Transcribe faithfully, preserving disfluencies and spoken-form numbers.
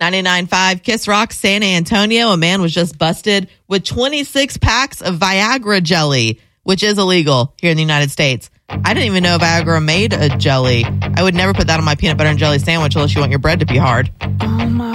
ninety-nine point five Kiss Rock, San Antonio. A man was just busted with twenty-six packs of Viagra jelly, which is illegal here in the United States. I didn't even know Viagra made a jelly. I would never put that on my peanut butter and jelly sandwich unless you want your bread to be hard. Oh, my